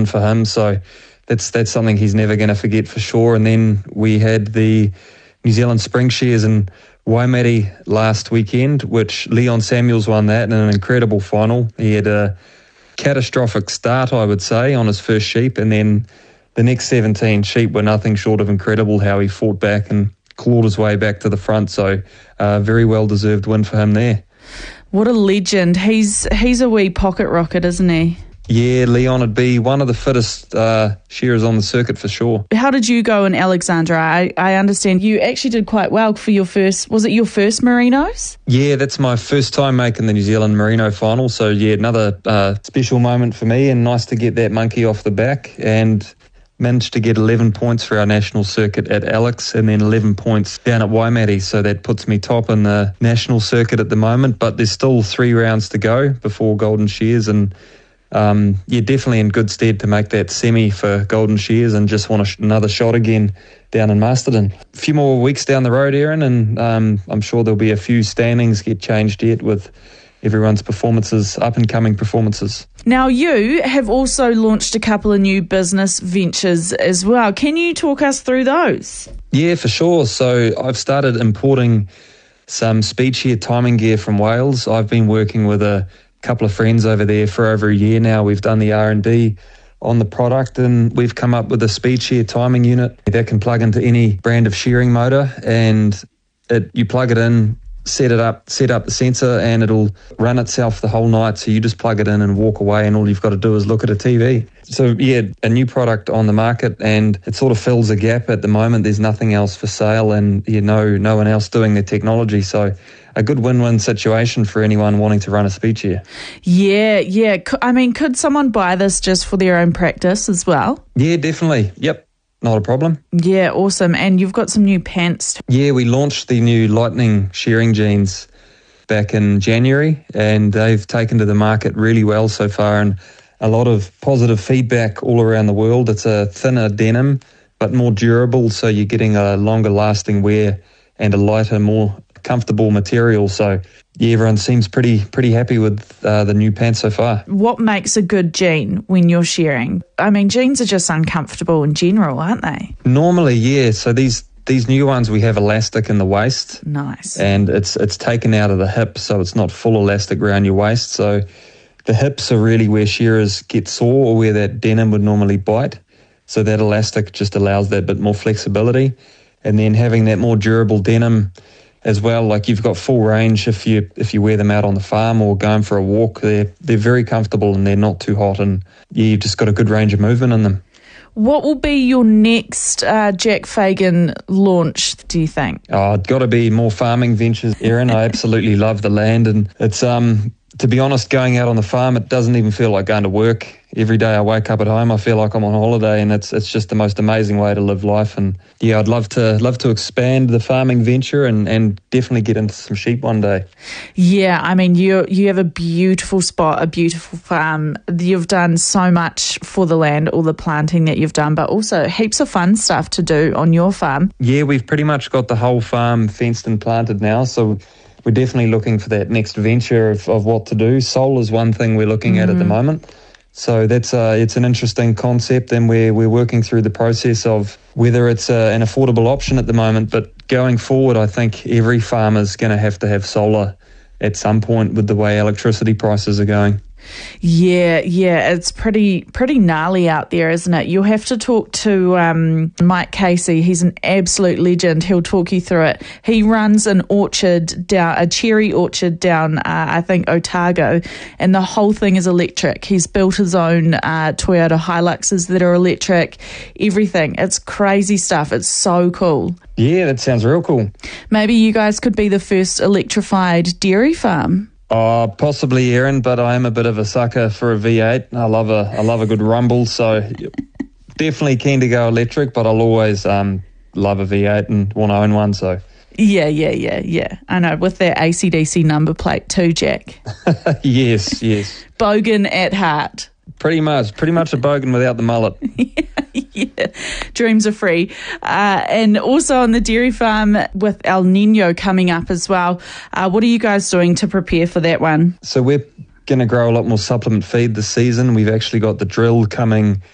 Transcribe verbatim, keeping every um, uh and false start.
win for him. So that's that's something he's never going to forget for sure. And then we had the New Zealand Spring Shares in Waimate last weekend, which Leon Samuels won that in an incredible final. He had a catastrophic start, I would say, on his first sheep, and then the next seventeen sheep were nothing short of incredible how he fought back and clawed his way back to the front. So uh, very well-deserved win for him there. What a legend. He's he's a wee pocket rocket, isn't he? Yeah, Leon would be one of the fittest uh, shearers on the circuit for sure. How did you go in Alexandra? I, I understand you actually did quite well for your first, was it your first Merinos? Yeah, that's my first time making the New Zealand Merino final. So yeah, another uh, special moment for me, and nice to get that monkey off the back, and managed to get eleven points for our national circuit at Alex, and then eleven points down at Waimate. So that puts me top in the national circuit at the moment, but there's still three rounds to go before Golden Shears, and Um, you're definitely in good stead to make that semi for Golden Shears, and just want a sh- another shot again down in Masterton. A few more weeks down the road, Aaron, and um, I'm sure there'll be a few standings get changed yet with everyone's performances, up-and-coming performances. Now, you have also launched a couple of new business ventures as well. Can you talk us through those? Yeah, for sure. So I've started importing some speed shear timing gear from Wales. I've been working with a couple of friends over there for over a year now. We've done the R and D on the product, and we've come up with a speed shear timing unit that can plug into any brand of shearing motor, and it, you plug it in, set it up, set up the sensor, and it'll run itself the whole night. So you just plug it in and walk away, and all you've got to do is look at a T V. So yeah, a new product on the market, and it sort of fills a gap at the moment. There's nothing else for sale, and you know, no one else doing the technology. So a good win-win situation for anyone wanting to run a speed shear. Yeah, yeah. I mean, could someone buy this just for their own practice as well? Yeah, definitely. Yep. Not a problem. Yeah, awesome. And you've got some new pants. Yeah, we launched the new Lightning shearing jeans back in January, and they've taken to the market really well so far, and a lot of positive feedback all around the world. It's a thinner denim, but more durable, so you're getting a longer lasting wear and a lighter, more comfortable material. So yeah, everyone seems pretty pretty happy with uh, the new pants so far. What makes a good jean when you're shearing? I mean, jeans are just uncomfortable in general, aren't they? Normally, yeah. So these these new ones, we have elastic in the waist. Nice. And it's it's taken out of the hip, so it's not full elastic around your waist. So the hips are really where shearers get sore, or where that denim would normally bite. So that elastic just allows that bit more flexibility. And then having that more durable denim as well, like you've got full range if you if you wear them out on the farm or going for a walk. They're, they're very comfortable, and they're not too hot, and yeah, you've just got a good range of movement in them. What will be your next uh, Jack Fagan launch, do you think? Oh, it's got to be more farming ventures, Erin. I absolutely love the land, and it's, um to be honest, going out on the farm, it doesn't even feel like going to work. Every day I wake up at home, I feel like I'm on holiday, and it's it's just the most amazing way to live life. And yeah, I'd love to love to expand the farming venture, and, and definitely get into some sheep one day. Yeah, I mean, you you have a beautiful spot, a beautiful farm. You've done so much for the land, all the planting that you've done, but also heaps of fun stuff to do on your farm. Yeah, we've pretty much got the whole farm fenced and planted now, so we're definitely looking for that next venture of, of what to do. Solar is one thing we're looking mm. at at the moment. So that's uh, it's an interesting concept, and we're, we're working through the process of whether it's uh, an affordable option at the moment. But going forward, I think every farmer's going to have to have solar at some point with the way electricity prices are going. Yeah, yeah, it's pretty pretty gnarly out there, isn't it? You'll have to talk to um, Mike Casey. He's an absolute legend. He'll talk you through it. He runs an orchard down, a cherry orchard down, uh, I think, Otago, and the whole thing is electric. He's built his own uh, Toyota Hiluxes that are electric, everything. It's crazy stuff. It's so cool. Yeah, that sounds real cool. Maybe you guys could be the first electrified dairy farm. Oh, possibly, Erin, but I am a bit of a sucker for a V eight. I love a I love a good rumble, so definitely keen to go electric, but I'll always um, love a V eight and want to own one. So yeah, yeah, yeah, yeah. I know, with that A C D C number plate too, Jack. Yes, yes. Bogan at heart. Pretty much, pretty much a bogan without the mullet. Yeah, dreams are free. Uh, and also on the dairy farm with El Nino coming up as well. Uh, what are you guys doing to prepare for that one? So we're going to grow a lot more supplement feed this season. We've actually got the drill coming